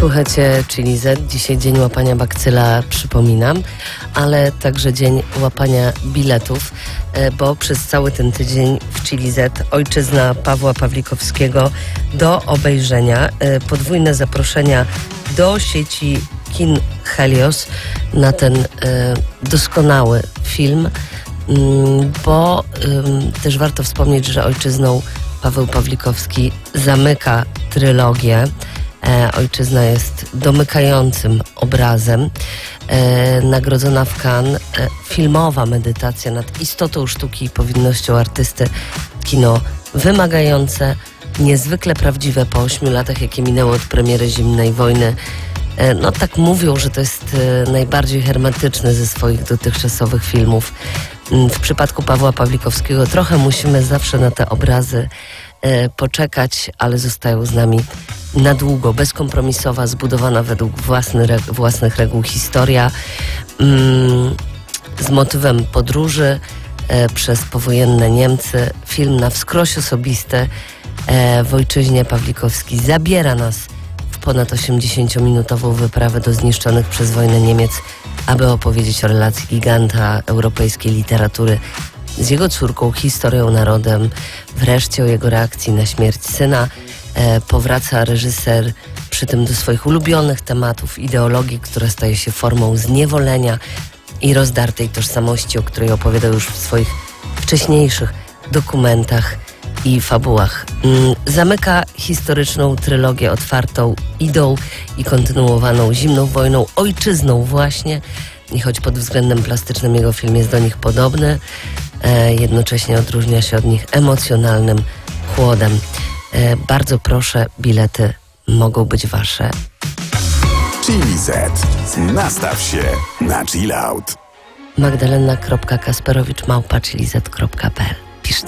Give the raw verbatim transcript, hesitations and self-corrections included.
Słuchajcie, Chili Z. Dzisiaj dzień łapania bakcyla, przypominam, ale także dzień łapania biletów, bo przez cały ten tydzień w Chili Z ojczyzna Pawła Pawlikowskiego do obejrzenia. Podwójne zaproszenia do sieci kin Helios na ten e, doskonały film, mm, bo y, też warto wspomnieć, że ojczyzną Paweł Pawlikowski zamyka trylogię. E, ojczyzna jest domykającym obrazem. E, nagrodzona w Cannes e, filmowa medytacja nad istotą sztuki i powinnością artysty. Kino wymagające, niezwykle prawdziwe po ośmiu latach, jakie minęły od premiery Zimnej Wojny. E, no tak mówią, że to jest e, najbardziej hermetyczny ze swoich dotychczasowych filmów. W przypadku Pawła Pawlikowskiego trochę musimy zawsze na te obrazy e, poczekać, ale zostają z nami na długo. Bezkompromisowa, zbudowana według własny, re, własnych reguł historia mm, z motywem podróży e, przez powojenne Niemcy. Film na wskroś osobisty. E, w ojczyźnie Pawlikowski zabiera nas w ponad osiemdziesięciominutową wyprawę do zniszczonych przez wojnę Niemiec, aby opowiedzieć o relacji giganta europejskiej literatury z jego córką, historią, narodem, wreszcie o jego reakcji na śmierć syna. E, powraca reżyser przy tym do swoich ulubionych tematów, ideologii, która staje się formą zniewolenia i rozdartej tożsamości, o której opowiadał już w swoich wcześniejszych dokumentach i fabułach. Mm, zamyka historyczną trylogię otwartą idą i kontynuowaną Zimną Wojną, ojczyzną właśnie. I choć pod względem plastycznym jego film jest do nich podobny, e, jednocześnie odróżnia się od nich emocjonalnym chłodem. E, bardzo proszę, bilety mogą być wasze. Chili Z. Nastaw się na chill out. magdalena kropka kasperowicz małpa chili z kropka p l